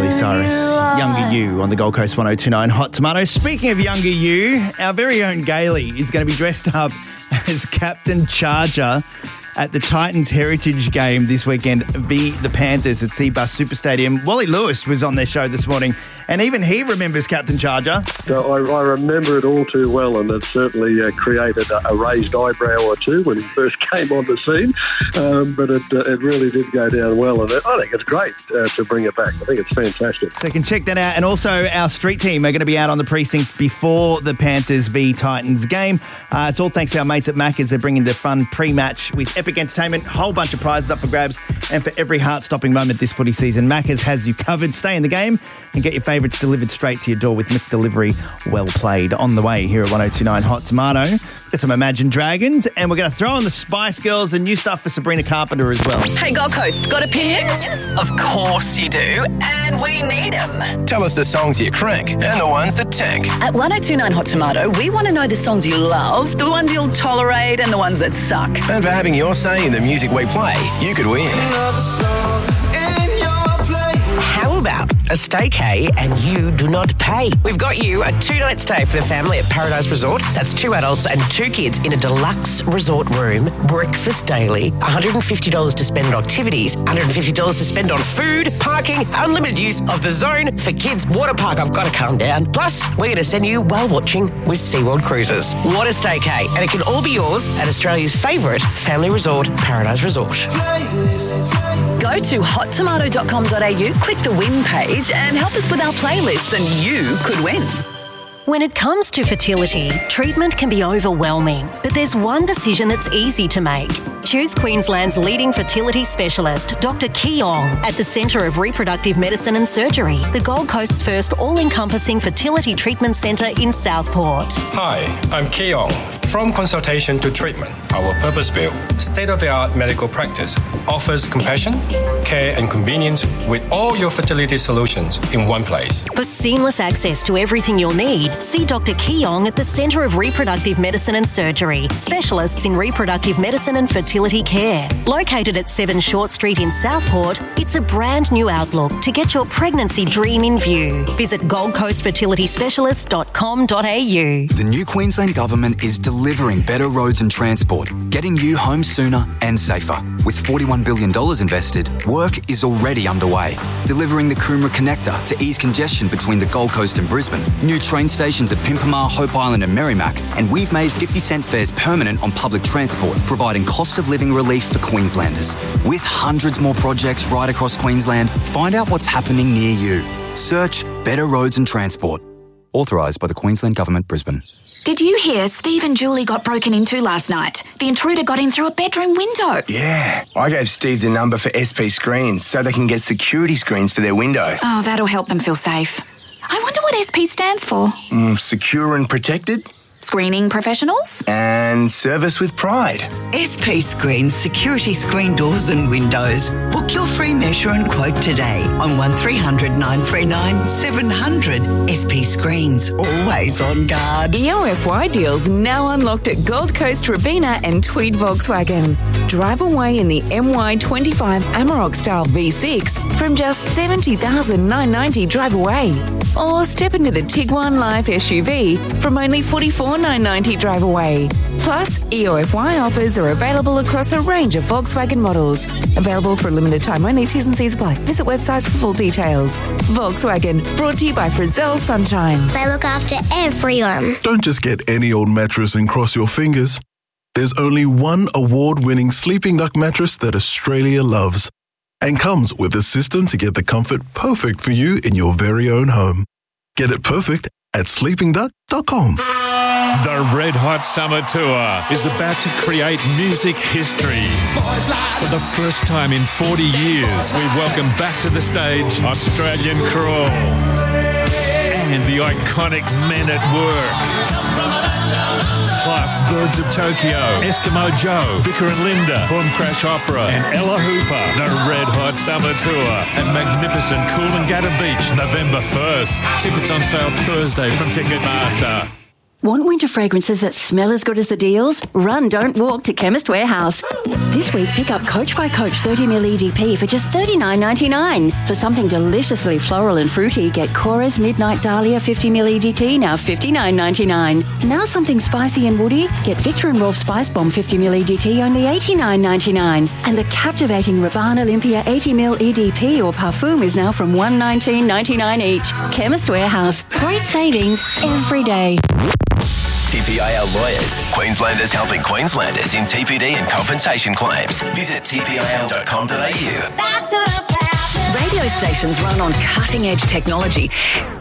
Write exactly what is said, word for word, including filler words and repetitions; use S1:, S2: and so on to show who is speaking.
S1: Cyrus, Younger You on the Gold Coast one oh two point nine Hot Tomato. Speaking of Younger You, our very own Gailey is going to be dressed up as Captain Charger at the Titans Heritage Game this weekend v the Panthers at Cbus Super Stadium. Wally Lewis was on their show this morning, and even he remembers Captain Charger.
S2: So I, I remember it all too well, and it certainly uh, created a, a raised eyebrow or two when he first came on the scene, um, but it, uh, it really did go down well, and it, I think it's great uh, to bring it back. I think it's fantastic.
S1: So you can check that out, and also our street team are going to be out on the precinct before the Panthers v Titans game. Uh, it's all thanks to our mates at Macca's. They're bringing the fun pre-match with epic entertainment, whole bunch of prizes up for grabs, and for every heart-stopping moment this footy season, Macca's has you covered. Stay in the game and get your favourites delivered straight to your door with McDelivery. Well played. On the way here at one oh two point nine Hot Tomato. Got some Imagine Dragons, and we're going to throw in the Spice Girls and new stuff for Sabrina Carpenter as well.
S3: Hey, Gold Coast, got opinions? Of course you do, and we need them.
S4: Tell us the songs you crank and the ones that tank.
S3: At one oh two point nine Hot Tomato, we want to know the songs you love, the ones you'll tolerate, and the ones that suck.
S4: And for having your say in the music we play, you could win.
S5: How about a staycay and you do not pay? We've got you a two-night stay for the family at Paradise Resort. That's two adults and two kids in a deluxe resort room, breakfast daily, one hundred fifty dollars to spend on activities, one hundred fifty dollars to spend on food, parking, unlimited use of the zone for kids, water park. I've got to calm down. Plus, we're going to send you whale watching with SeaWorld Cruises. What a staycay. And it can all be yours at Australia's favourite family resort, Paradise Resort.
S3: Go to hot tomato dot com dot a u, click the win page and help us with our playlists and you could win.
S6: When it comes to fertility, treatment can be overwhelming, but there's one decision that's easy to make. Choose Queensland's leading fertility specialist, Doctor Keong, at the Centre of Reproductive Medicine and Surgery, the Gold Coast's first all-encompassing fertility treatment centre in Southport.
S7: Hi, I'm Keong. From consultation to treatment, our purpose-built, state-of-the-art medical practice offers compassion, care and convenience with all your fertility solutions in one place.
S6: For seamless access to everything you'll need, see Doctor Keong at the Centre of Reproductive Medicine and Surgery, specialists in reproductive medicine and fertility care. Located at seven Short Street in Southport, it's a brand new outlook to get your pregnancy dream in view. Visit gold coast fertility specialist dot com dot a u.
S8: The new Queensland Government is delivering better roads and transport, getting you home sooner and safer. With forty-one billion dollars invested, work is already underway. Delivering the Coomera Connector to ease congestion between the Gold Coast and Brisbane, new train stations at Pimpamar, Hope Island and Merrimack, and we've made fifty cent fares permanent on public transport, providing cost of living relief for Queenslanders. With hundreds more projects right across Queensland, find out what's happening near you. Search Better Roads and Transport. Authorised by the Queensland Government, Brisbane.
S9: Did you hear Steve and Julie got broken into last night? The intruder got in through a bedroom window.
S10: Yeah, I gave Steve the number for S P Screens so they can get security screens for their windows.
S9: Oh, that'll help them feel safe. I wonder what S P stands for.
S10: Mm, secure and protected.
S9: Screening professionals?
S10: And service with pride.
S11: S P Screens security screen doors and windows. Book your free measure and quote today on one three hundred nine three nine seven hundred. S P Screens, always on guard.
S12: E O F Y deals now unlocked at Gold Coast, Robina and Tweed Volkswagen. Drive away in the M Y twenty-five Amarok style V six from just seventy thousand nine hundred ninety drive away. Or step into the Tiguan Life S U V from only forty-four thousand nine hundred ninety drive away. Plus, E O F Y offers are available across a range of Volkswagen models. Available for a limited time only. T's and C's apply. Visit websites for full details. Volkswagen, brought to you by Frizzell Sunshine.
S13: They look after everyone.
S14: Don't just get any old mattress and cross your fingers. There's only one award-winning Sleeping Duck mattress that Australia loves, and comes with a system to get the comfort perfect for you in your very own home. Get it perfect at sleeping duck dot com.
S15: The Red Hot Summer Tour is about to create music history. For the first time in forty years, we welcome back to the stage Australian Crawl and the iconic Men at Work. Plus, Birds of Tokyo, Eskimo Joe, Vicar and Linda, Boom Crash Opera, and Ella Hooper. The Red Hot Summer Tour at magnificent Coolangatta Beach, November first. Tickets on sale Thursday from Ticketmaster.
S16: Want winter fragrances that smell as good as the deals? Run, don't walk to Chemist Warehouse. This week, pick up Coach by Coach thirty milliliter E D P for just thirty-nine ninety-nine. For something deliciously floral and fruity, get Cora's Midnight Dahlia fifty milliliter E D T, now fifty-nine ninety-nine. Now something spicy and woody, get Victor and Rolf Spice Bomb fifty milliliter E D T, only eighty-nine ninety-nine. And the captivating Rabanne Olympia eighty milliliter E D P or Parfum is now from one nineteen ninety-nine each. Chemist Warehouse. Great savings every day.
S4: T P I L Lawyers. Queenslanders helping Queenslanders in T P D and compensation claims. Visit t p i l dot com dot a u.
S3: Radio stations run on cutting-edge technology.